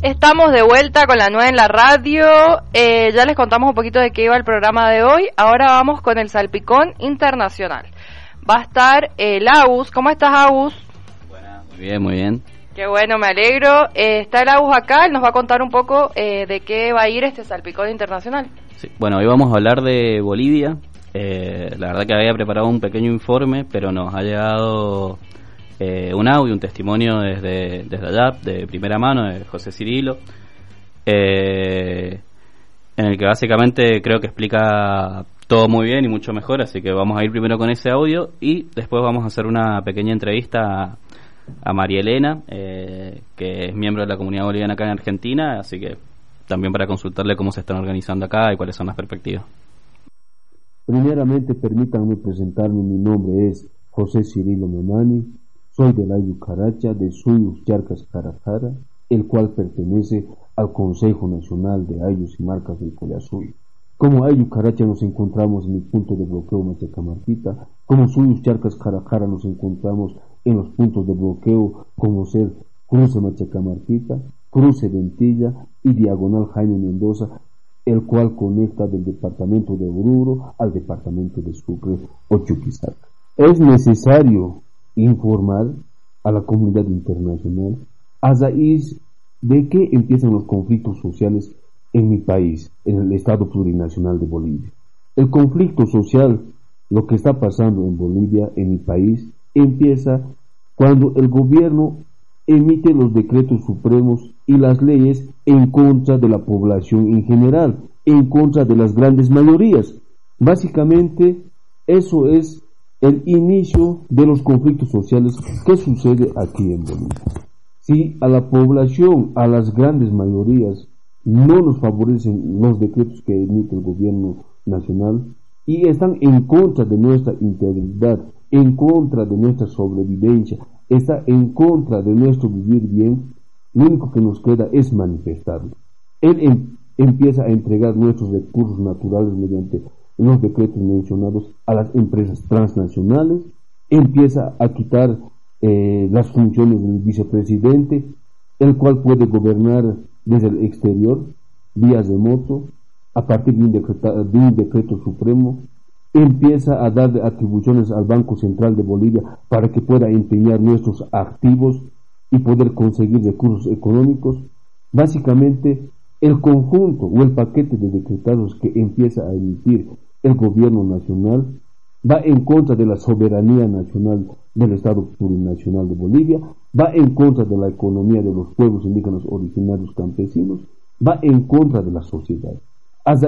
Estamos de vuelta con la 9 en la radio. Ya les contamos un poquito de qué iba el programa de hoy. Ahora vamos con el Salpicón Internacional. Va a estar el Agus. ¿Cómo estás, Agus? Buenas, muy bien, muy bien. Qué bueno, me alegro. Está el Agus acá, él nos va a contar un poco de qué va a ir este Salpicón Internacional. Sí, bueno, hoy vamos a hablar de Bolivia. La verdad que había preparado un pequeño informe, pero nos ha llegado un audio, un testimonio desde allá, de primera mano, de José Cirilo, en el que básicamente creo que explica todo muy bien y mucho mejor, así que vamos a ir primero con ese audio y después vamos a hacer una pequeña entrevista a María Elena, que es miembro de la comunidad boliviana acá en Argentina, así que también para consultarle cómo se están organizando acá y cuáles son las perspectivas. Primeramente, permítanme presentarme. Mi nombre es José Cirilo Memani, soy del Ayu Caracha, de Suyus Charcas Carajara, el cual pertenece al Consejo Nacional de Ayus y Marcas del Collasuyo. Como Ayu Caracha nos encontramos en el punto de bloqueo Machacamarquita, como Suyus Charcas Carajara nos encontramos en los puntos de bloqueo como ser Cruce Machacamarquita, Cruce Ventilla y Diagonal Jaime Mendoza, el cual conecta del departamento de Oruro al departamento de Sucre o Chuquisaca. Es necesario informar a la comunidad internacional a raíz de que empiezan los conflictos sociales en mi país, en el Estado Plurinacional de Bolivia. El conflicto social, lo que está pasando en Bolivia, en mi país, empieza cuando el gobierno emite los decretos supremos y las leyes en contra de la población en general, en contra de las grandes mayorías. Básicamente, eso es el inicio de los conflictos sociales que sucede aquí en Bolivia. Si a la población, a las grandes mayorías, no nos favorecen los decretos que emite el gobierno nacional y están en contra de nuestra integridad, en contra de nuestra sobrevivencia, está en contra de nuestro vivir bien, lo único que nos queda es manifestarlo. Él empieza a entregar nuestros recursos naturales mediante los decretos mencionados a las empresas transnacionales, empieza a quitar las funciones del vicepresidente, el cual puede gobernar desde el exterior, vía remoto, a partir de un decreto supremo. Empieza a dar atribuciones al Banco Central de Bolivia para que pueda empeñar nuestros activos y poder conseguir recursos económicos. Básicamente, el conjunto o el paquete de decretados que empieza a emitir el gobierno nacional va en contra de la soberanía nacional del Estado Plurinacional de Bolivia, va en contra de la economía de los pueblos indígenas originarios campesinos, va en contra de la sociedad.